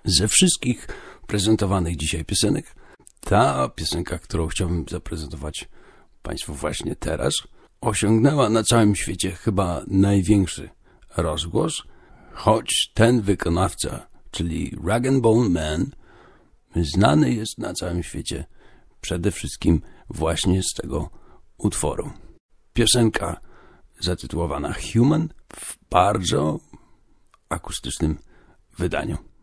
Ze wszystkich prezentowanych dzisiaj piosenek, ta piosenka, którą chciałbym zaprezentować Państwu właśnie teraz, osiągnęła na całym świecie chyba największy rozgłos, choć ten wykonawca, czyli Rag & Bone Man, znany jest na całym świecie przede wszystkim właśnie z tego utworu. Piosenka zatytułowana Human w bardzo akustycznym wydaniu.